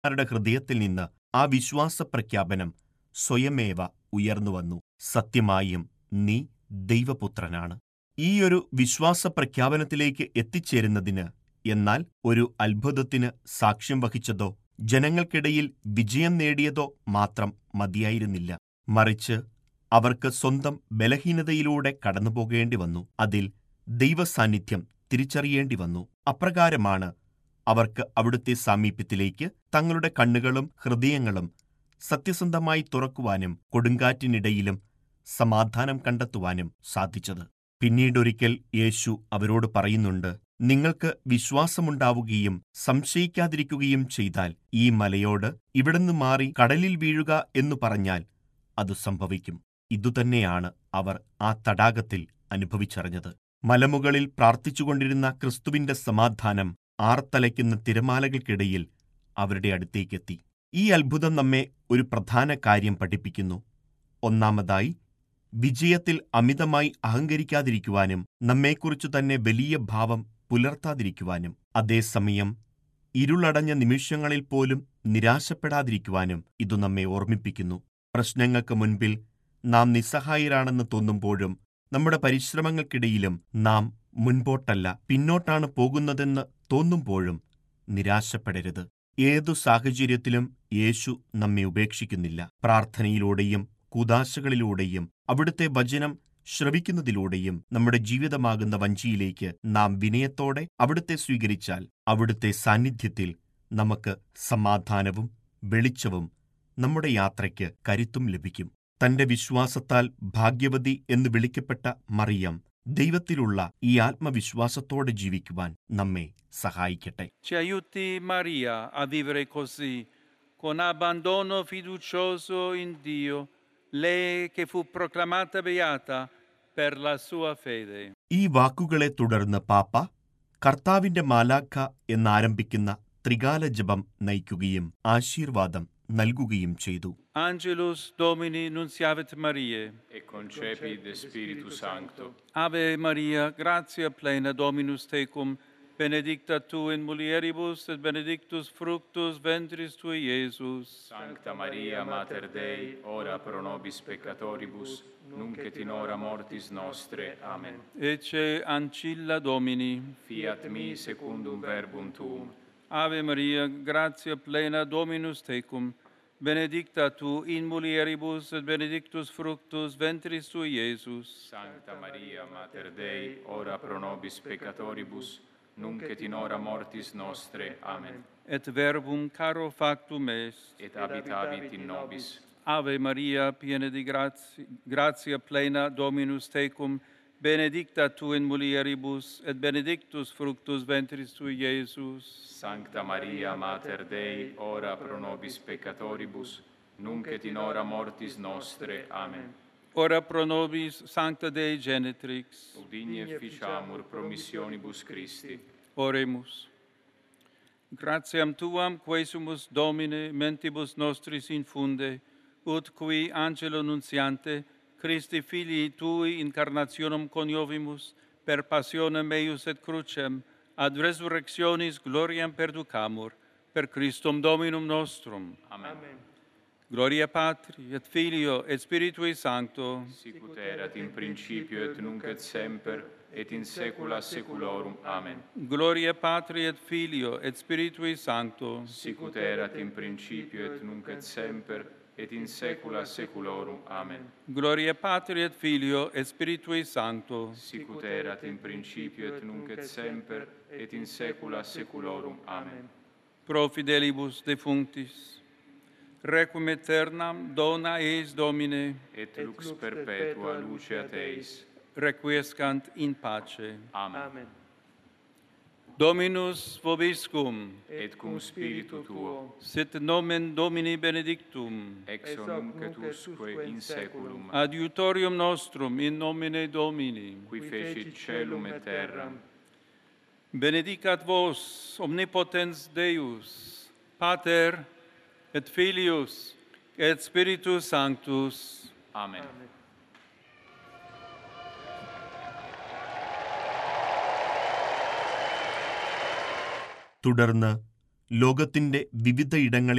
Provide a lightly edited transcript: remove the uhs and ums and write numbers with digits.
രുടെ ഹൃദയത്തിൽ നിന്ന് ആ വിശ്വാസ പ്രഖ്യാപനം സ്വയമേവ ഉയർന്നുവന്നു. സത്യമായും നീ ദൈവപുത്രനാണ്. ഈയൊരു വിശ്വാസ പ്രഖ്യാപനത്തിലേക്ക് എത്തിച്ചേരുന്നതിന് എന്നാൽ ഒരു അത്ഭുതത്തിന് സാക്ഷ്യം വഹിച്ചതോ ജനങ്ങൾക്കിടയിൽ വിജയം നേടിയതോ മാത്രം മതിയായിരുന്നില്ല. മറിച്ച് അവർക്ക് സ്വന്തം ബലഹീനതയിലൂടെ കടന്നുപോകേണ്ടി വന്നു. അതിൽ ദൈവസാന്നിധ്യം തിരിച്ചറിയേണ്ടി വന്നു. അപ്രകാരമാണ് അവർക്ക് അവിടുത്തെ സാമീപ്യത്തിലേക്ക് തങ്ങളുടെ കണ്ണുകളും ഹൃദയങ്ങളും സത്യസന്ധമായി തുറക്കുവാനും കൊടുങ്കാറ്റിനിടയിലും സമാധാനം കണ്ടെത്തുവാനും സാധിച്ചത്. പിന്നീടൊരിക്കൽ യേശു അവരോട് പറയുന്നുണ്ട്, നിങ്ങൾക്ക് വിശ്വാസമുണ്ടാവുകയും സംശയിക്കാതിരിക്കുകയും ചെയ്താൽ ഈ മലയോട് ഇവിടുന്ന് മാറി കടലിൽ വീഴുക എന്നു പറഞ്ഞാൽ അത് സംഭവിക്കും. ഇതുതന്നെയാണ് അവർ ആ തടാകത്തിൽ അനുഭവിച്ചറിഞ്ഞത്. മലമുകളിൽ പ്രാർത്ഥിച്ചുകൊണ്ടിരുന്ന ക്രിസ്തുവിന്റെ സമാധാനം ആർത്തലയ്ക്കുന്ന തിരമാലകൾക്കിടയിൽ അവരുടെ അടുത്തേക്കെത്തി. ഈ അത്ഭുതം നമ്മെ ഒരു പ്രധാന കാര്യം പഠിപ്പിക്കുന്നു. ഒന്നാമതായി, വിജയത്തിൽ അമിതമായി അഹങ്കരിക്കാതിരിക്കുവാനും നമ്മെക്കുറിച്ചു തന്നെ വലിയ ഭാവം പുലർത്താതിരിക്കുവാനും അതേസമയം ഇരുളടഞ്ഞ നിമിഷങ്ങളിൽ പോലും നിരാശപ്പെടാതിരിക്കുവാനും ഇതു നമ്മെ ഓർമ്മിപ്പിക്കുന്നു. പ്രശ്നങ്ങൾക്ക് മുൻപിൽ നാം നിസ്സഹായരാണെന്ന് തോന്നുമ്പോഴും നമ്മുടെ പരിശ്രമങ്ങൾക്കിടയിലും നാം മുൻപോട്ടല്ല പിന്നോട്ടാണ് പോകുന്നതെന്ന് തോന്നുമ്പോഴും നിരാശപ്പെടരുത്. ഏതു സാഹചര്യത്തിലും യേശു നമ്മെ ഉപേക്ഷിക്കുന്നില്ല. പ്രാർത്ഥനയിലൂടെയും കൂദാശകളിലൂടെയും അവിടുത്തെ വചനം ശ്രവിക്കുന്നതിലൂടെയും നമ്മുടെ ജീവിതമാകുന്ന വഞ്ചിയിലേക്ക് നാം വിനയത്തോടെ അവിടുത്തെ സ്വീകരിച്ചാൽ അവിടുത്തെ സാന്നിധ്യത്തിൽ നമുക്ക് സമാധാനവും വെളിച്ചവും നമ്മുടെ യാത്രയ്ക്ക് കരുത്തും ലഭിക്കും. തന്റെ വിശ്വാസത്താൽ ഭാഗ്യവതി എന്ന് വിളിക്കപ്പെട്ട മറിയം ദൈവത്തിലുള്ള ഈ ആത്മവിശ്വാസത്തോടെ ജീവിക്കുവാൻ നമ്മെ സഹായിക്കട്ടെ. Ci aiuti Maria a vivere così, con abbandono fiducioso in Dio, lei che fu proclamata beata per la sua fede. ഈ വാക്കുകളെ തുടർന്ന് പാപ്പ കർത്താവിന്റെ മാലാഖ എന്നാരംഭിക്കുന്ന ത്രികാല ജപം നയിക്കുകയും ആശീർവാദം നൽകുകയും ചെയ്തു. Angelus Domini nunciavit Mariae, et concepit de Spiritu Sancto. Ave Maria, gratia plena Dominus tecum, benedicta tu in mulieribus et benedictus fructus ventris tui, Iesus. Sancta Maria, Mater Dei, ora pro nobis peccatoribus, nunc et in hora mortis nostre. Amen. Ecce ancilla Domini. Fiat mi secundum verbum tuum. Ave Maria, gratia plena Dominus tecum, benedicta tu in mulieribus et benedictus fructus ventris tui, Iesus. Sancta Maria, Mater Dei, ora pro nobis peccatoribus, nunc et in hora mortis nostre. Amen. Et verbum caro factum est, Et habitavit in nobis. Ave Maria, piena di gratia plena Dominus tecum, benedicta tu in mulieribus et benedictus fructus ventris tui, Iesus. Sancta Maria, Mater Dei, ora pro nobis peccatoribus, nunc et in hora mortis nostre. Amen. Ora pro nobis Sancta Dei Genetrix, Udigne ficiamur promissionibus Christi. oremus. Gratiam tuam quesumus Domine mentibus nostris infunde, ut qui angelo nuntiante Christi filii tui incarnationem coniovimus, per passionem eius et crucem, ad resurrectionis gloriam perducamur, per Christum Dominum nostrum. Amen. Gloria Patri, et Filio, et Spiritui Sancto, Sicut erat in principio et nunc et semper, et in saecula saeculorum. Amen. Gloria Patri, et Filio, et Spiritui Sancto, Sicut erat in principio et nunc et semper, et in saecula saeculorum. Amen. Gloria Patri, et Filio, et Spiritui Sancto, Sicut erat in principio et nunc et semper, et in saecula saeculorum. Amen. pro fidelibus defunctis, requiem aeternam dona eis Domine, Et lux perpetua luceat eis. requiescant in pace. Amen. Dominus vobiscum, Et cum spiritu tuo, sit nomen Domini benedictum, ex nunc et usque in saeculum, adiutorium nostrum in nomine Domini, qui fecit caelum et terram. benedicat vos omnipotens Deus, Pater et Filius et Spiritus Sanctus. Amen. തുടർന്ന് ലോകത്തിന്റെ വിവിധ ഇടങ്ങളിൽ